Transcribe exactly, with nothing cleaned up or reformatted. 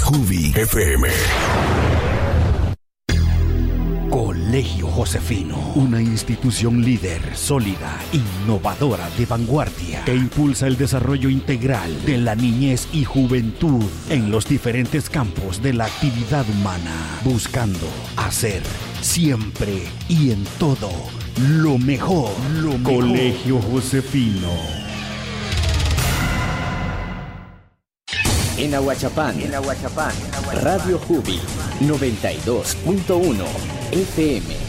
Jubi F M. Colegio Josefino, una institución líder, sólida, innovadora, de vanguardia, que impulsa el desarrollo integral de la niñez y juventud en los diferentes campos de la actividad humana, buscando hacer siempre y en todo lo mejor. Lo mejor. Colegio Josefino. En Ahuachapán, en Ahuachapán, Radio Jubi noventa y dos punto uno F M.